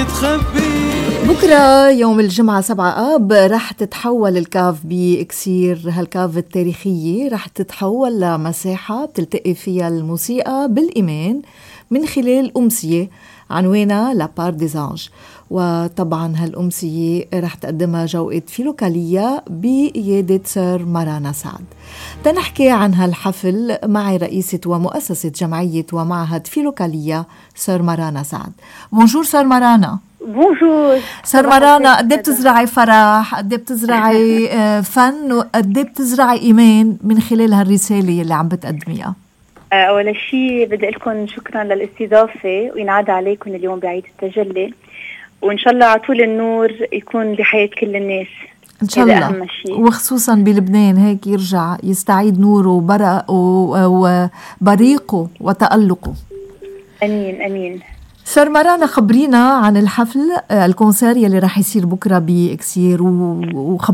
تخبي. بكرة يوم الجمعة 7 آب رح تتحول الكاف بإكسير، هالكاف التاريخية رح تتحول لمساحة بتلتقي فيها الموسيقى بالإيمان من خلال أمسية عنوانها لابار ديزانج. وطبعا هالأمسية رح تقدمها جوقة فيلوكالية بقيادة سر مارانا سعد. تنحكي عن هالحفل معي رئيسة ومؤسسة جمعية ومعهد فيلوكالية سر مارانا سعد. بونجور سر مارانا. بونجور سر مارانا، قد بتزرعي فرح، قد بتزرعي فن، وقد بتزرعي إيمان من خلال هالرسالة اللي عم بتقدميها؟ أول شيء بدي لكم شكرا للاستضافة، وينعاد عليكم اليوم بعيد التجلي، وإن شاء الله على طول النور يكون بحياة كل الناس إن شاء الله، أهم شيء. وخصوصا بلبنان هيك يرجع يستعيد نوره وبريقه وتألقه. أمين أمين. سر مارانا، خبرينا عن الحفل الكونسير يلي راح يصير بكرة بإكسير،